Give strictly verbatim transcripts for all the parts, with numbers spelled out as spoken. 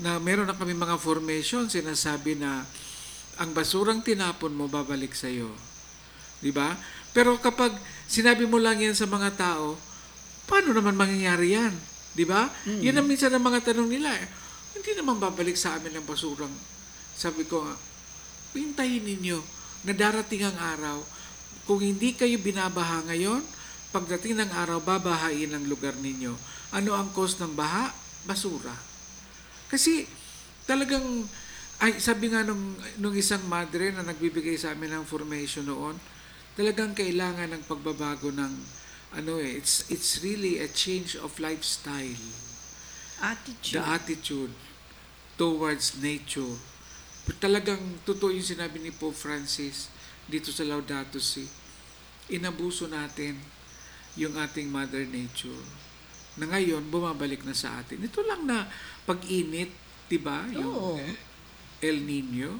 na meron na kami mga formation, sinasabi na ang basurang tinapon mo babalik sa iyo. 'Di ba? Pero kapag sinabi mo lang yan sa mga tao, paano naman mangyayari yan? 'Di ba? Mm. Yun ang minsan ang mga tanong nila. Eh. Hindi naman babalik sa amin ang basurang. Sabi ko, pintayin ninyo na darating ang araw, kung hindi kayo binabaha ngayon, pagdating ng araw, babahain ang lugar ninyo. Ano ang cause ng baha? Basura. Kasi talagang, ay, sabi nga nung, nung isang madre na nagbibigay sa amin ng formation noon, talagang kailangan ng pagbabago ng, ano eh, it's, it's really a change of lifestyle. Attitude. The attitude towards nature. Talagang totoo yung sinabi ni Pope Francis dito sa Laudato Si. Inabuso natin yung ating Mother Nature na ngayon bumabalik na sa atin. Ito lang na pag-init, diba? Yung Oo. El Nino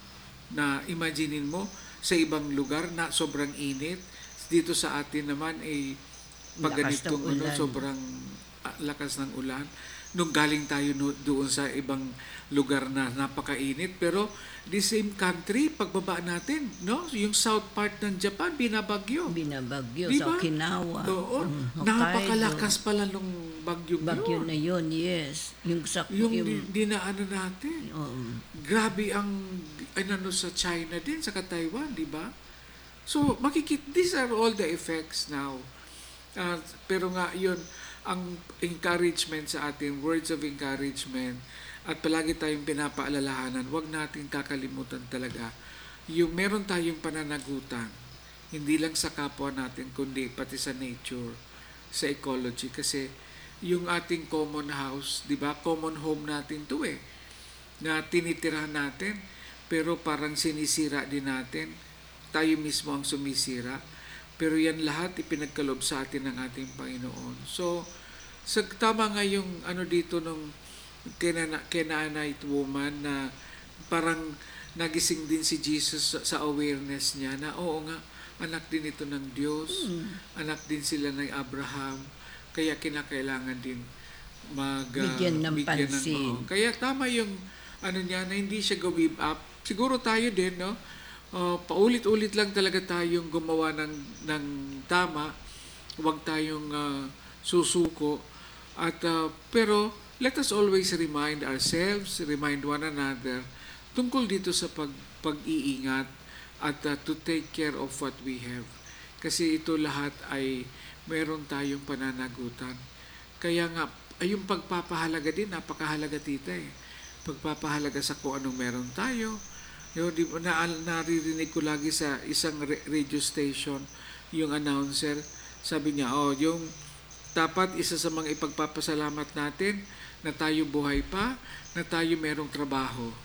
na imaginein mo sa ibang lugar na sobrang init. Dito sa atin naman ay pag ganitong ano, sobrang uh, lakas ng ulan. Nung galing tayo no, doon sa ibang lugar na napakainit, pero the same country, pagbaba natin, no? Yung south part ng Japan, binabagyo. Binabagyo diba? Sa Okinawa. Oo. Um, Napakalakas pala nung bagyong bagyo yun. na yun, yes. Yung sa Yung, yung, yung dinaanan natin. um, Grabe ang ano sa China din, sa Taiwan, di ba? So, makikita, these are all the effects now. Uh, pero nga, yun, ang encouragement sa atin, words of encouragement, at palagi tayong pinapaalalahanan, huwag natin kakalimutan talaga yung meron tayong pananagutan, hindi lang sa kapwa natin, kundi pati sa nature, sa ecology. Kasi yung ating common house, di ba, common home natin to eh, na tinitirahan natin, pero parang sinisira din natin, tayo mismo ang sumisira. Pero yan lahat ipinagkaloob sa atin ng ating Panginoon. So, sa tama nga yung ano dito nung Canaanite woman na parang nagising din si Jesus sa, sa awareness niya na oo nga, anak din ito ng Diyos, mm. anak din sila ng Abraham, kaya kinakailangan din mag uh, bigyan ng bigyan pansin. Ng, oh. Kaya tama yung ano niya na hindi siya go-give up. Siguro tayo din, no? Uh, paulit-ulit lang talaga tayong gumawa ng, ng tama. Huwag tayong uh, susuko. At, uh, pero, let us always remind ourselves, remind one another, tungkol dito sa pag, pag-iingat at uh, to take care of what we have. Kasi ito lahat ay meron tayong pananagutan. Kaya nga, ay yung pagpapahalaga din, napakahalaga tita eh. Pagpapahalaga sa kung anong meron tayo. Yung, di, na, naririnig ko lagi sa isang radio station, yung announcer, sabi niya, oh, yung dapat isa sa mga ipagpapasalamat natin na tayo buhay pa, na tayo merong trabaho.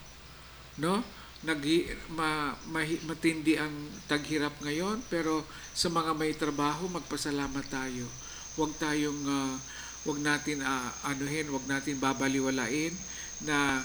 No? Nag, ma, ma, matindi ang taghirap ngayon, pero sa mga may trabaho, magpasalamat tayo. Huwag tayong, uh, huwag natin uh, anuhin, huwag natin babaliwalain na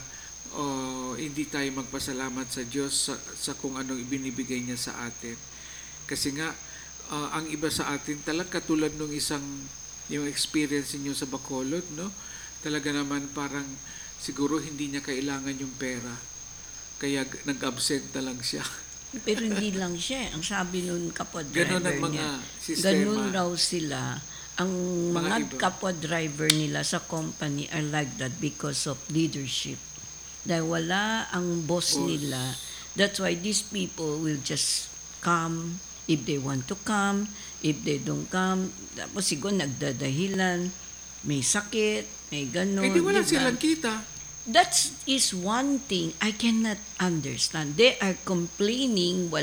Uh, hindi tayo magpasalamat sa Diyos sa, sa kung anong ibinibigay niya sa atin. Kasi nga, uh, ang iba sa atin talaga katulad nung isang yung experience niyo sa Bacolod, no? Talaga naman parang siguro hindi niya kailangan yung pera. Kaya nag-absent na lang siya. Pero hindi lang siya. Ang sabi nun kapwa driver ganun ang mga niya, sistema. ganun raw sila. Ang mga, mga kapwa driver nila sa company are like that because of leadership. Dahil wala ang boss nila. That's why these people will just come if they want to come, if they don't come. Tapos siguro nagdadahilan, may sakit, may gano'n. Eh di wala diba? silang kita. That is one thing I cannot understand. They are complaining while